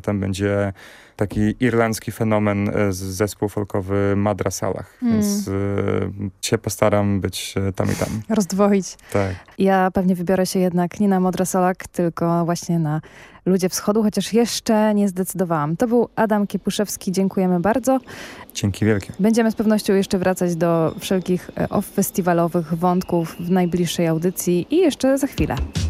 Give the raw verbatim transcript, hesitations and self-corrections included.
potem będzie taki irlandzki fenomen, z zespół folkowy Madrasalach, mm. więc y, się postaram być tam i tam. Rozdwoić. Tak. Ja pewnie wybiorę się jednak nie na Madrasalak, tylko właśnie na Ludzie Wschodu, chociaż jeszcze nie zdecydowałam. To był Adam Kiepuszewski, dziękujemy bardzo. Dzięki wielkie. Będziemy z pewnością jeszcze wracać do wszelkich off-festiwalowych wątków w najbliższej audycji i jeszcze za chwilę.